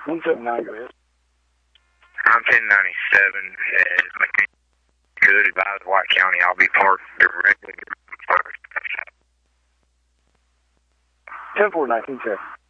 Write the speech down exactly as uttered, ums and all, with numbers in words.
one seven nine, go ahead. I'm ten ninety-seven. As McKinney could advise White County, I'll be parked directly. ten four nineteen, sir.